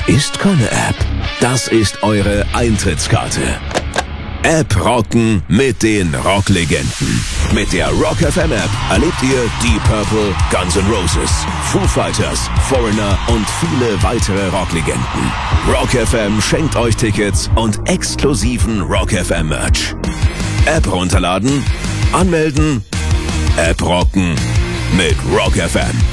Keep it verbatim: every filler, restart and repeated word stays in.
ist keine App. Das ist eure Eintrittskarte. App rocken mit den Rocklegenden. Mit der Rock F M App erlebt ihr Deep Purple, Guns N' Roses, Foo Fighters, Foreigner und viele weitere Rocklegenden. Rock F M schenkt euch Tickets und exklusiven Rock F M Merch. App runterladen, anmelden, App rocken mit Rock F M.